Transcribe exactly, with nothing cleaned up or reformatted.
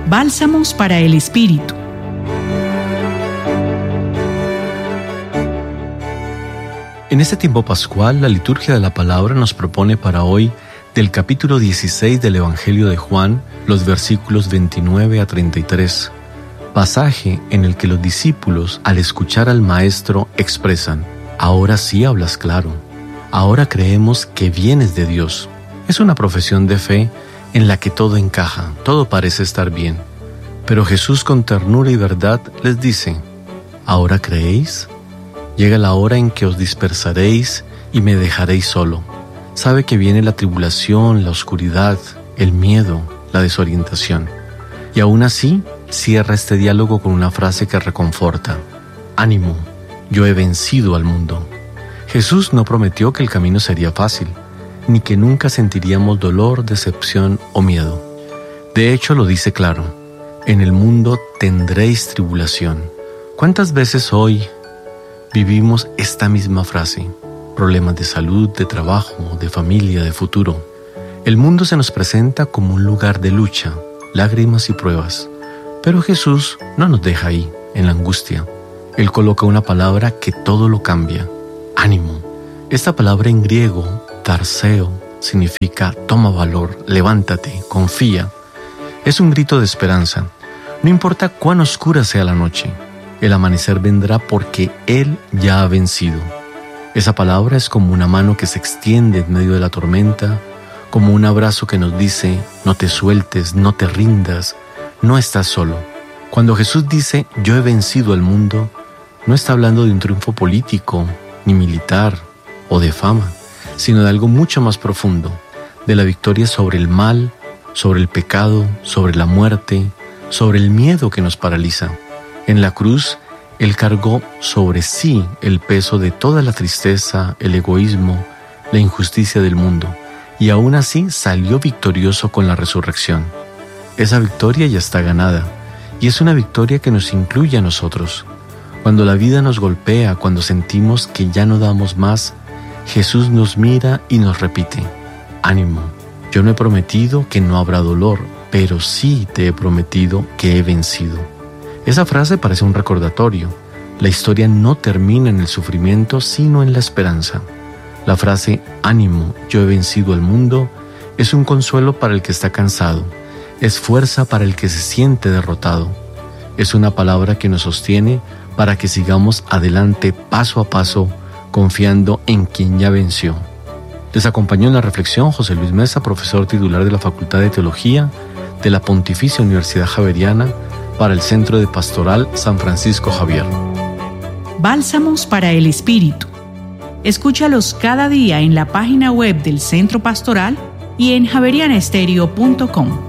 Bálsamos para el Espíritu. En este tiempo pascual, la liturgia de la palabra nos propone para hoy, del capítulo dieciséis del Evangelio de Juan, los versículos veintinueve a treinta y tres, pasaje en el que los discípulos, al escuchar al Maestro, expresan: ahora sí hablas claro, ahora creemos que vienes de Dios. Es una profesión de fe en la que todo encaja, todo parece estar bien. Pero Jesús, con ternura y verdad, les dice: ¿ahora creéis? Llega la hora en que os dispersaréis y me dejaréis solo. Sabe que viene la tribulación, la oscuridad, el miedo, la desorientación. Y aún así, cierra este diálogo con una frase que reconforta: ánimo, yo he vencido al mundo. Jesús no prometió que el camino sería fácil, ni que nunca sentiríamos dolor, decepción o miedo. De hecho, lo dice claro: en el mundo tendréis tribulación. ¿Cuántas veces hoy vivimos esta misma frase? Problemas de salud, de trabajo, de familia, de futuro. El mundo se nos presenta como un lugar de lucha, lágrimas y pruebas. Pero Jesús no nos deja ahí, en la angustia. Él coloca una palabra que todo lo cambia: ánimo. Esta palabra en griego, tarseo, significa toma valor, levántate, confía. Es un grito de esperanza. No importa cuán oscura sea la noche, el amanecer vendrá porque Él ya ha vencido. Esa palabra es como una mano que se extiende en medio de la tormenta, como un abrazo que nos dice: no te sueltes, no te rindas, no estás solo. Cuando Jesús dice yo he vencido al mundo, no está hablando de un triunfo político, ni militar, o de fama, sino de algo mucho más profundo, de la victoria sobre el mal, sobre el pecado, sobre la muerte, sobre el miedo que nos paraliza. En la cruz, Él cargó sobre sí el peso de toda la tristeza, el egoísmo, la injusticia del mundo, y aún así salió victorioso con la resurrección. Esa victoria ya está ganada, y es una victoria que nos incluye a nosotros. Cuando la vida nos golpea, cuando sentimos que ya no damos más, Jesús nos mira y nos repite: ánimo, yo no he prometido que no habrá dolor, pero sí te he prometido que he vencido. Esa frase parece un recordatorio. La historia no termina en el sufrimiento, sino en la esperanza. La frase ánimo, yo he vencido al mundo es un consuelo para el que está cansado, es fuerza para el que se siente derrotado. Es una palabra que nos sostiene para que sigamos adelante paso a paso, confiando en quien ya venció. Les acompañó en la reflexión José Luis Mesa, profesor titular de la Facultad de Teología de la Pontificia Universidad Javeriana, para el Centro de Pastoral San Francisco Javier. Bálsamos para el Espíritu. Escúchalos cada día en la página web del Centro Pastoral y en javeriana estéreo punto com.